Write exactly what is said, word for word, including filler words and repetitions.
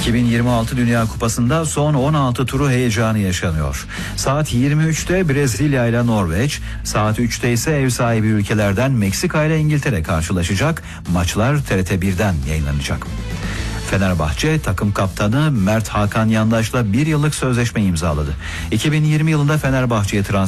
iki bin yirmi altı Dünya Kupası'nda son on altı turu heyecanı yaşanıyor. Saat yirmi üçte Brezilya ile Norveç, saat üçte ise ev sahibi ülkelerden Meksika ile İngiltere karşılaşacak. Maçlar T R T birden yayınlanacak. Fenerbahçe takım kaptanı Mert Hakan Yandaş'la bir yıllık sözleşme imzaladı. iki bin yirmi yılında Fenerbahçe'ye transfer